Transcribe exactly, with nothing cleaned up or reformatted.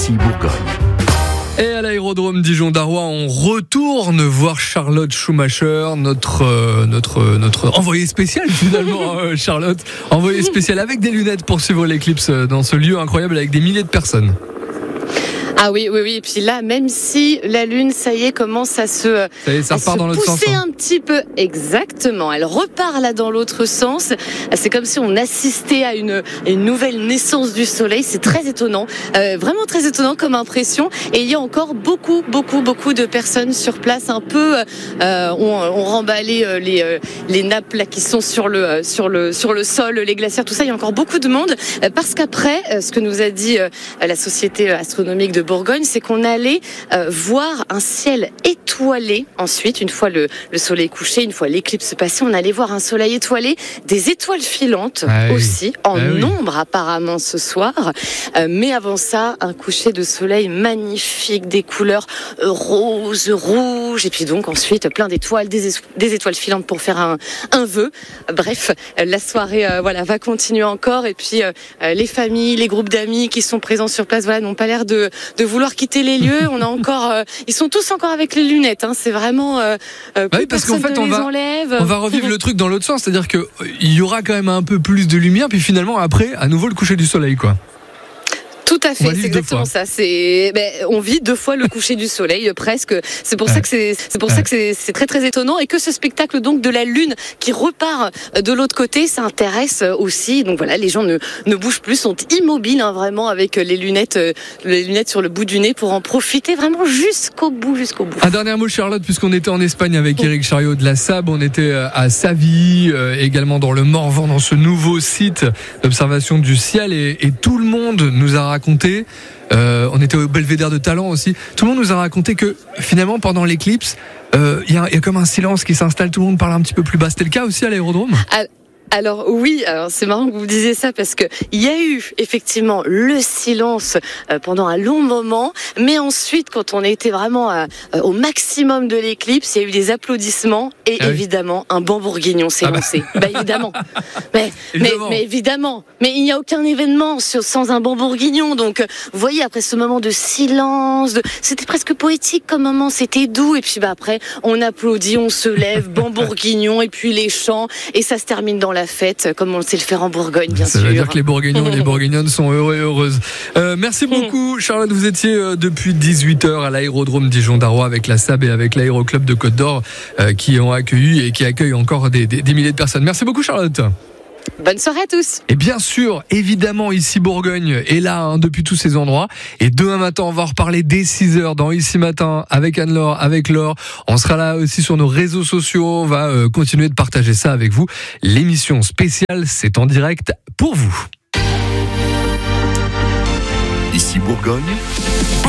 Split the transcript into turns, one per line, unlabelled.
Ici Bourgogne.
Et à l'aérodrome Dijon-Darrois, on retourne voir Charlotte Schumacher, notre euh, notre notre envoyée spéciale finalement, euh, Charlotte, envoyée spéciale avec des lunettes pour suivre l'éclipse dans ce lieu incroyable avec des milliers de personnes.
Ah oui, oui, oui. Et puis là, même si la Lune, ça y est, commence à se,
ça y est, ça
à
repart
se
dans l'autre
pousser
sens, hein.
un petit peu. Exactement. Elle repart là dans l'autre sens. C'est comme si on assistait à une, une nouvelle naissance du Soleil. C'est très étonnant. Euh, vraiment très étonnant comme impression. Et il y a encore beaucoup, beaucoup, beaucoup de personnes sur place. Un peu, euh, on, on remballé euh, les, euh, les nappes là qui sont sur le, euh, sur le, sur le sol, les glacières, tout ça. Il y a encore beaucoup de monde. Euh, parce qu'après, euh, ce que nous a dit euh, la Société astronomique de Bourgogne, c'est qu'on allait euh, voir un ciel étoilé. Ensuite, une fois le, le soleil couché, une fois l'éclipse passée, on allait voir un soleil étoilé, des étoiles filantes
ah oui.
aussi, en
ah
nombre
oui.
apparemment ce soir. Euh, mais avant ça, un coucher de soleil magnifique, des couleurs euh, roses, rouges, et puis donc ensuite plein d'étoiles, des, des étoiles filantes pour faire un, un vœu. Bref, la soirée euh, voilà, va continuer encore, et puis euh, les familles, les groupes d'amis qui sont présents sur place voilà, n'ont pas l'air de, de vouloir quitter les lieux. On a encore, euh, ils sont tous encore avec les lunettes. Hein. C'est vraiment. Euh, euh,
bah oui, parce qu'en fait, on va,
enlève.
on va revivre le truc dans l'autre sens, c'est-à-dire que il y aura quand même un peu plus de lumière, puis finalement après, à nouveau le coucher du soleil, quoi.
Tout à fait, c'est exactement ça. C'est, ben, on vit deux fois le coucher du soleil, presque. C'est pour ouais. ça que c'est, c'est pour ouais. ça que c'est, c'est très très étonnant, et que ce spectacle donc de la Lune qui repart de l'autre côté, ça intéresse aussi. Donc voilà, les gens ne, ne bougent plus, sont immobiles hein, vraiment avec les lunettes, les lunettes sur le bout du nez pour en profiter vraiment jusqu'au bout, jusqu'au bout.
Un dernier mot, Charlotte, puisqu'on était en Espagne avec Éric Chariot de la S A B, on était à Savy, euh, également dans le Morvan, dans ce nouveau site d'observation du ciel, et, et tout le monde nous a raconté raconté, euh, on était au Belvédère de Talent aussi, tout le monde nous a raconté que finalement pendant l'éclipse il euh, y, y a comme un silence qui s'installe, tout le monde parle un petit peu plus bas. C'était le cas aussi à l'aérodrome ?
à... Alors oui, alors c'est marrant que vous disiez ça parce que il y a eu effectivement le silence euh, pendant un long moment, mais ensuite quand on a été vraiment à, euh, au maximum de l'éclipse, il y a eu des applaudissements et ah évidemment oui. un bon bourguignon s'est ah lancé. Bah, bah évidemment. Mais, évidemment. Mais, mais évidemment. Mais il n'y a aucun événement sur, sans un bon bourguignon. Donc vous voyez, après ce moment de silence, de, c'était presque poétique comme moment, c'était doux, et puis bah après on applaudit, on se lève, bon bourguignon, et puis les chants, et ça se termine dans la fête, comme on sait le faire en Bourgogne, bien
ça
sûr.
Ça veut dire que les Bourguignons et les Bourguignonnes sont heureux et heureuses. Euh, merci beaucoup, Charlotte. Vous étiez euh, depuis dix-huit heures à l'aérodrome Dijon-Darrois avec la S A B et avec l'Aéroclub de Côte d'Or euh, qui ont accueilli et qui accueillent encore des, des, des milliers de personnes. Merci beaucoup, Charlotte.
Bonne soirée à tous.
Et bien sûr, évidemment, Ici Bourgogne est là hein, depuis tous ces endroits. Et demain matin, on va reparler dès six heures dans Ici Matin avec Anne-Laure, avec Laure. On sera là aussi sur nos réseaux sociaux. On va euh, continuer de partager ça avec vous. L'émission spéciale, c'est en direct pour vous.
Ici Bourgogne.